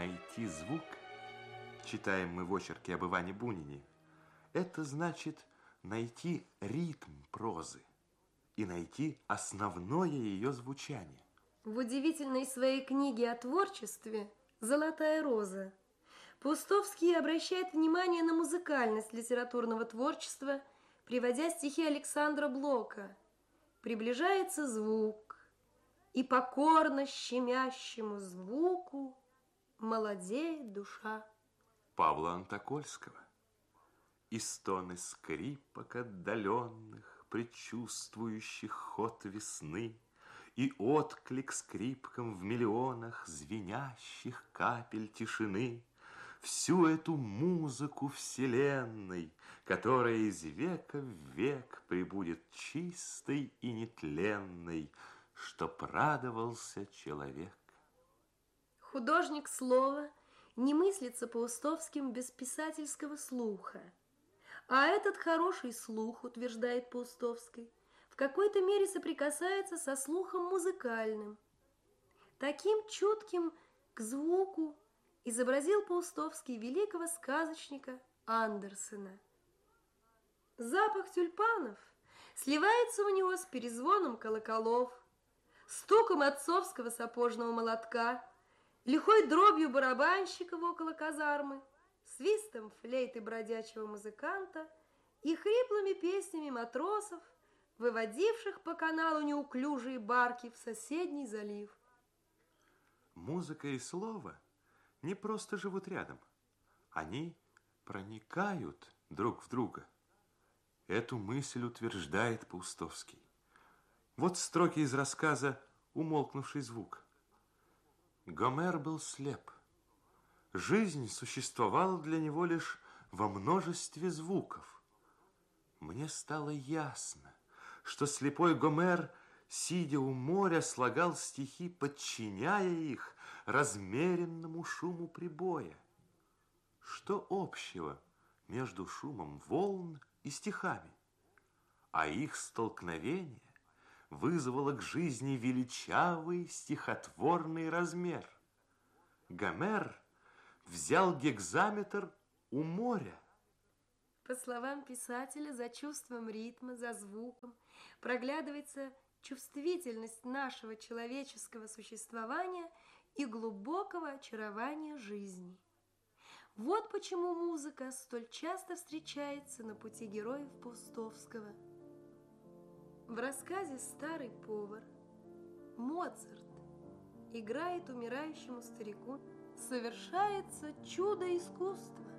Найти звук, читаем мы в очерке об Иване Бунине, это значит найти ритм прозы и найти основное ее звучание. В удивительной своей книге о творчестве «Золотая роза» Паустовский обращает внимание на музыкальность литературного творчества, приводя стихи Александра Блока. Приближается звук, и покорно щемящему звуку молодеет душа. Павла Антокольского. И стоны скрипок отдаленных, предчувствующих ход весны, и отклик скрипкам в миллионах звенящих капель тишины, всю эту музыку вселенной, которая из века в век пребудет чистой и нетленной, чтоб радовался человек. Художник слова не мыслится Паустовским без писательского слуха. А этот хороший слух, утверждает Паустовский, в какой-то мере соприкасается со слухом музыкальным. Таким чутким к звуку изобразил Паустовский великого сказочника Андерсена. Запах тюльпанов сливается у него с перезвоном колоколов, стуком отцовского сапожного молотка, лихой дробью барабанщиков около казармы, свистом флейты бродячего музыканта и хриплыми песнями матросов, выводивших по каналу неуклюжие барки в соседний залив. Музыка и слово не просто живут рядом, они проникают друг в друга. Эту мысль утверждает Паустовский. Вот строки из рассказа «Умолкнувший звук». Гомер был слеп. Жизнь существовала для него лишь во множестве звуков. Мне стало ясно, что слепой Гомер, сидя у моря, слагал стихи, подчиняя их размеренному шуму прибоя. Что общего между шумом волн и стихами? А их столкновение вызвало к жизни величавый стихотворный размер. Гомер взял гекзаметр у моря. По словам писателя, за чувством ритма, за звуком проглядывается чувствительность нашего человеческого существования и глубокого очарования жизни. Вот почему музыка столь часто встречается на пути героев Паустовского. В рассказе «Старый повар» Моцарт играет умирающему старику. Совершается чудо искусства.